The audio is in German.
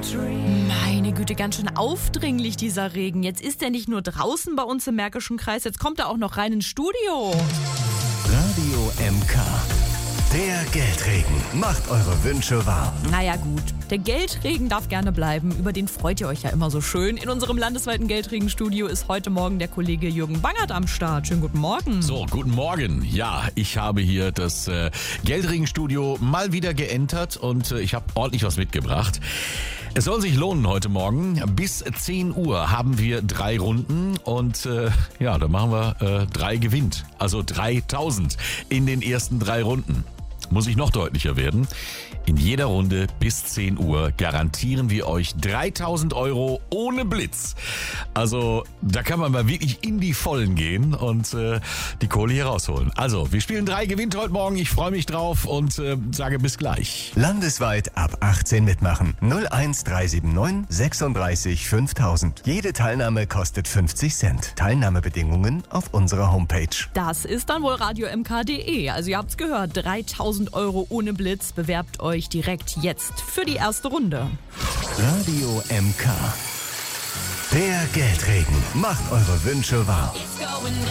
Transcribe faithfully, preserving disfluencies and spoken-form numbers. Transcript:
Meine Güte, ganz schön aufdringlich dieser Regen. Jetzt ist er nicht nur draußen bei uns im Märkischen Kreis, jetzt kommt er auch noch rein ins Studio. Radio M K. Der Geldregen macht eure Wünsche wahr. Naja gut, der Geldregen darf gerne bleiben. Über den freut ihr euch ja immer so schön. In unserem landesweiten Geldregenstudio ist heute Morgen der Kollege Jürgen Bangert am Start. Schönen guten Morgen. So, guten Morgen. Ja, ich habe hier das äh, Geldregenstudio mal wieder geentert und äh, ich habe ordentlich was mitgebracht. Es soll sich lohnen heute Morgen. Bis zehn Uhr haben wir drei Runden und äh, ja, da machen wir äh, drei gewinnt. Also dreitausend in den ersten drei Runden. Muss ich noch deutlicher werden? In jeder Runde bis zehn Uhr garantieren wir euch dreitausend Euro ohne Blitz. Also da kann man mal wirklich in die Vollen gehen und äh, die Kohle hier rausholen. Also wir spielen drei gewinnt heute Morgen. Ich freue mich drauf und äh, sage bis gleich. Landesweit ab achtzehn mitmachen. null eins drei sieben neun sechsunddreißig fünftausend. Jede Teilnahme kostet fünfzig Cent. Teilnahmebedingungen auf unserer Homepage. Das ist dann wohl radio m k punkt de. Also ihr habt's gehört, dreitausend Euro ohne Blitz. Bewerbt euch direkt jetzt für die erste Runde. Radio M K. Der Geldregen macht eure Wünsche wahr. It's going